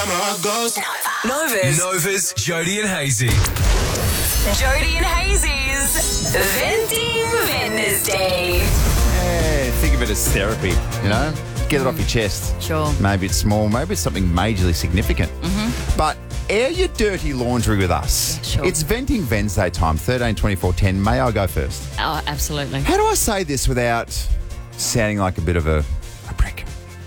Nova's Jody and Hazy. Jody and Hazy's Venting Wednesday. Yeah, think of it as therapy, you know? Get it off your chest. Sure. Maybe it's small, maybe it's something majorly significant. But air your dirty laundry with us. Yeah, sure. It's Venting Wednesday time, 13 24 10. May I go first? Oh, absolutely. How do I say this without sounding like a bit of a prick?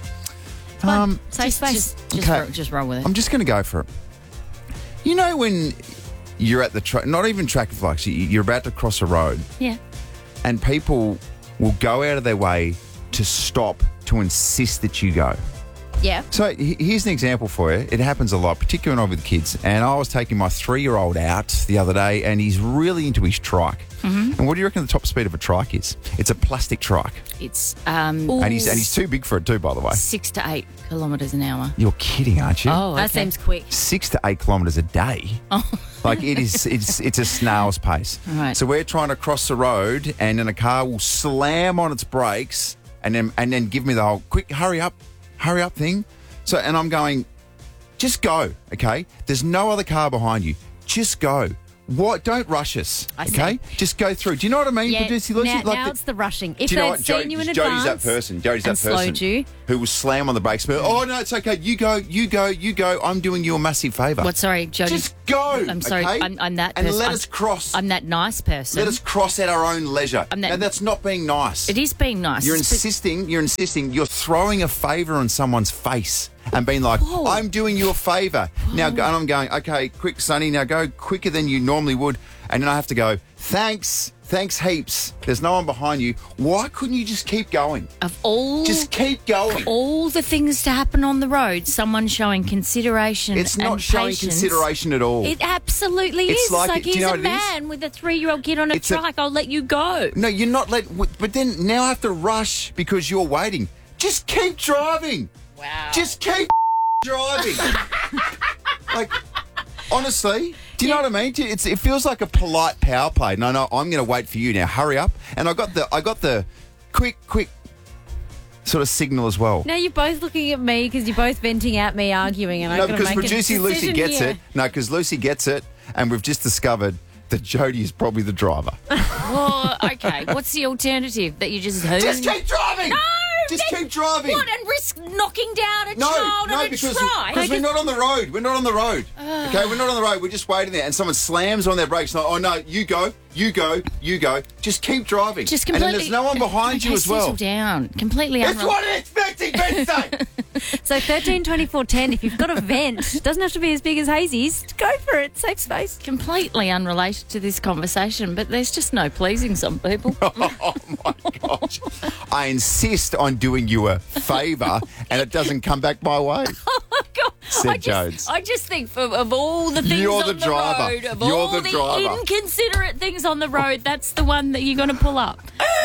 Safe space. Just roll with it. I'm just going to go for it. You know when you're at the not even traffic lights, you're about to cross a road Yeah. and people will go out of their way to stop to insist that you go. Yeah. So here's an example for you. It happens a lot, particularly when I'm with kids. And I was taking my 3-year-old out the other day and he's really into his trike. And what do you reckon the top speed of a trike is? It's a plastic trike. It's And he's too big for it too, by the way. 6 to 8 kilometres an hour. You're kidding, aren't you? Oh, That seems quick. 6 to 8 kilometres a day. Like it's a snail's pace. Right. So we're trying to cross the road and then a car will slam on its brakes and then give me the whole quick hurry up thing. So and I'm going, just go, okay? There's no other car behind you. Just go. What? Don't rush us, okay? Just go through. Do you know what I mean? Yeah, Producer Lucy? now it's the rushing. If do you know they'd what? seen you in Jody's advance that person. Jody's that and person slowed you. who will slam on the brakes. But, oh, no, it's okay. You go. I'm doing you a massive favour. What? Sorry, Jody. Just go. I'm sorry. okay? I'm that and person. let us cross. I'm that nice person. Let us cross at our own leisure. I'm that- Now, that's not being nice. It is being nice. You're insisting. You're throwing a favour on someone's face and being like, Whoa. I'm doing you a favour. Now, and I'm going, okay, quick, Sonny, now go quicker than you normally would. And then I have to go, thanks heaps. There's no one behind you. Why couldn't you just keep going? Of all... Just keep going. all the things to happen on the road, someone showing consideration It's not and showing patience. consideration at all. It absolutely It's is. like- It's like do you he's know a what it is? man with a 3-year-old kid on a It's a- trike. I'll let you go. No, you're not but then now I have to rush because you're waiting. Just keep driving. Wow. Just keep driving. Like, honestly, do you know what I mean? It feels like a polite power play. No, I'm going to wait for you now. Hurry up. And I got the quick sort of signal as well. Now you're both looking at me because you're both venting at me, arguing, and No, I've got to because make a producer Lucy decision gets here. it. No, because Lucy gets it, and we've just discovered that Jody is probably the driver. Well, okay. What's the alternative? That you just Just keep driving. No! Just keep driving. What? And risk knocking down a child on a because trike? we're not on the road. We're not on the road. Okay, we're not on the road. We're just waiting there, and someone slams on their brakes. Like, oh no, you go. Just keep driving. Just and completely. then there's no one behind you as well. Settle down. Completely That's what I'm expecting, Wednesday. So 13, 24, 10, if you've got a vent, doesn't have to be as big as Hazy's, go for it. Safe space. Completely unrelated to this conversation, but there's just no pleasing some people. Oh my gosh! I insist on doing you a favour, and it doesn't come back my way. Oh my God. Said Jones. I just think of all the things You're on the driver. road, of You're all the driver. inconsiderate things on the road, that's the one that you're going to pull up.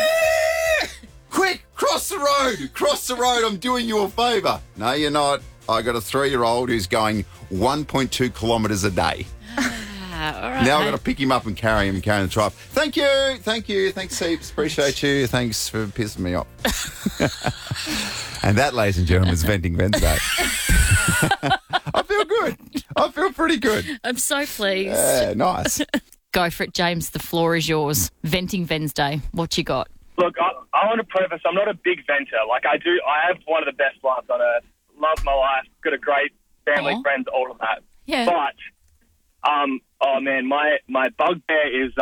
Quick, cross the road. Cross the road. I'm doing you a favour. No, you're not. I got a 3-year-old who's going 1.2 kilometres a day. All right. Now I've got to pick him up and carry the tribe. Thank you. Thanks, Heaps. Appreciate you. Thanks for pissing me off. And that, ladies and gentlemen, is Venting Wednesday. I feel good. I feel pretty good. I'm so pleased. Yeah, nice. Go for it, James. The floor is yours. Venting Wednesday. What you got? Look, I want to preface, I'm not a big venter. Like, I have one of the best lives on earth. Love my life. Got a great family, Aw. friends, all of that. Yeah. But, oh man, my bugbear is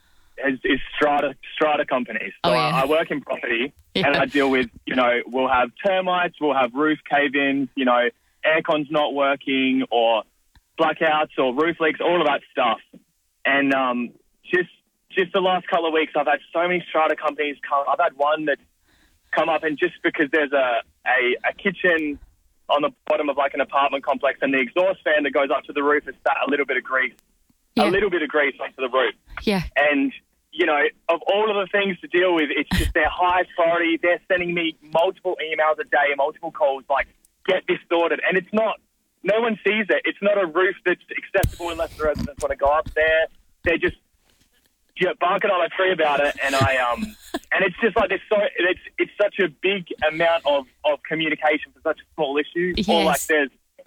strata companies. So Oh, yeah. I work in property Yeah. and I deal with, we'll have termites, we'll have roof cave-ins, aircon's not working or blackouts or roof leaks, all of that stuff. And just the last couple of weeks, I've had so many strata companies come. I've had one that's come up, and just because there's a kitchen on the bottom of like an apartment complex, and the exhaust fan that goes up to the roof has sat a little bit of grease onto the roof. Yeah. And, of all of the things to deal with, it's just their highest priority. They're sending me multiple emails a day, multiple calls, like, get this sorted. And it's not, no one sees it. It's not a roof that's acceptable unless the residents want to go up there. They're just barking on a tree about it. And and it's just like, it's such a big amount of communication for such a small issue. Yes. Or like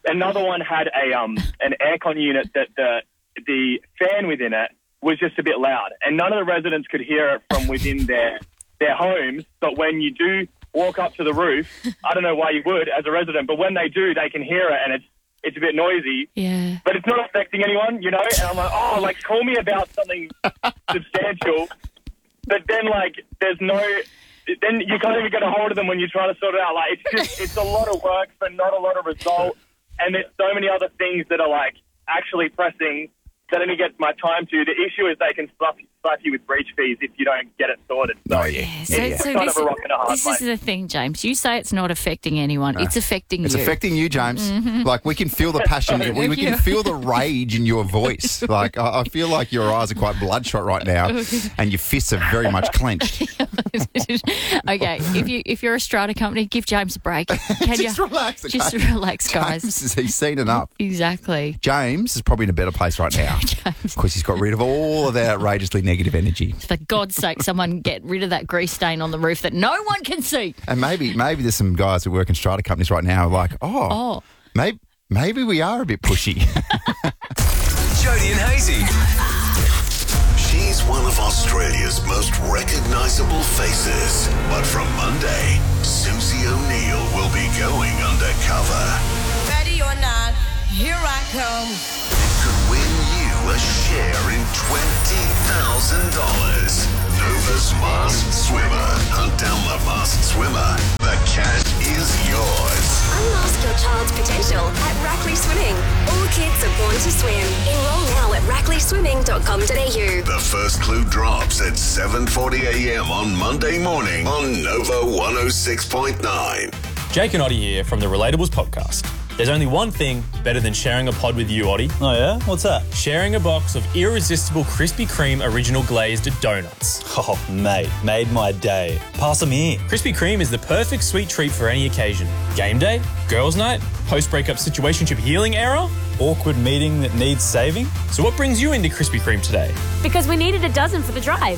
another one had an aircon unit that the fan within it was just a bit loud, and none of the residents could hear it from within their homes. But when you do walk up to the roof, I don't know why you would as a resident, but when they do, they can hear it, and it's a bit noisy. Yeah. But it's not affecting anyone, you know? And I'm like, call me about something substantial. But then, there's no... Then you can't even get a hold of them when you try to sort it out. It's a lot of work for not a lot of result. And there's so many other things that are, actually pressing that only gets my time to. The issue is they can slap you with breach fees if you don't get it sorted. So it's kind of a rock and a hard this place. is the thing, James. You say it's not affecting anyone. It's affecting It's you. affecting you, James. We can feel the passion. we can feel the rage in your voice. I feel like your eyes are quite bloodshot right now and your fists are very much clenched. Okay, if you're a strata company, give James a break. Can Just you? relax, okay? Just relax, guys. James, he's seen enough. Exactly. James is probably in a better place right now because he's got rid of all of that outrageously negative energy. For God's sake, someone get rid of that grease stain on the roof that no one can see. And maybe there's some guys that work in strata companies right now who are like, maybe we are a bit pushy. Jody and Hazy. She's one of Australia's most recognisable faces. But from Monday, Susie O'Neill will be going undercover. Ready or not, here I come. Could win you a share in $20,000. Nova's Masked Swimmer. Hunt down the Masked Swimmer. The cash is yours. Unmask your child's potential at Rackley Swimming. All kids are born to swim. Enroll now at rackley.swimming.com.au. The first clue drops at 7:40 a.m. on Monday morning on Nova 106.9. Jake and Oddie here from the Relatables podcast. There's only one thing better than sharing a pod with you, Oddie. Oh, yeah? What's that? Sharing a box of irresistible Krispy Kreme original glazed donuts. Oh, mate, made my day. Pass them here. Krispy Kreme is the perfect sweet treat for any occasion. Game day, girls' night, post-breakup situationship healing era. Awkward meeting that needs saving. So what brings you into Krispy Kreme today? Because we needed a dozen for the drive.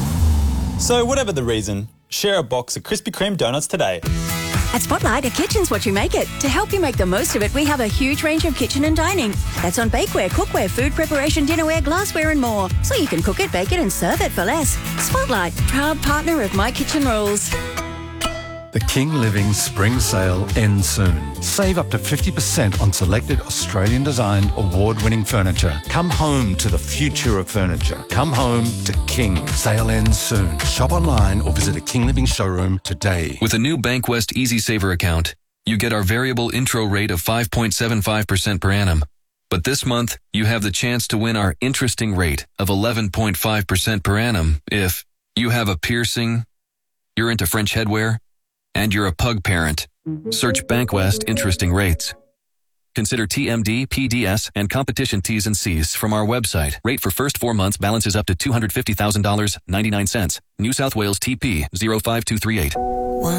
So whatever the reason, share a box of Krispy Kreme donuts today. At Spotlight, a kitchen's what you make it. To help you make the most of it, we have a huge range of kitchen and dining. That's on bakeware, cookware, food preparation, dinnerware, glassware and more. So you can cook it, bake it and serve it for less. Spotlight, proud partner of My Kitchen Rules. The King Living Spring Sale ends soon. Save up to 50% on selected Australian-designed, award-winning furniture. Come home to the future of furniture. Come home to King. Sale ends soon. Shop online or visit a King Living showroom today. With a new Bankwest Easy Saver account, you get our variable intro rate of 5.75% per annum. But this month, you have the chance to win our interesting rate of 11.5% per annum if you have a piercing, you're into French headwear, and you're a pug parent. Search Bankwest Interesting Rates. Consider TMD, PDS, and competition T's and C's from our website. Rate for first 4 months balances up to $250,000, 99 cents. New South Wales TP 05238.